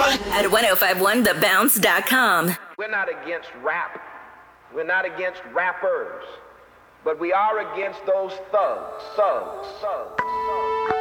At 1051thebounce.com. We're not against rap. We're not against rappers. But we are against those thugs.